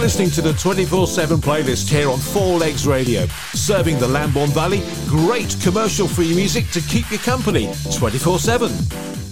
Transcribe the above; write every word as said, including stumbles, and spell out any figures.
listening to the twenty-four seven playlist here on Four Legs Radio, serving the Lambourn Valley. Great commercial-free music to keep you company twenty-four seven.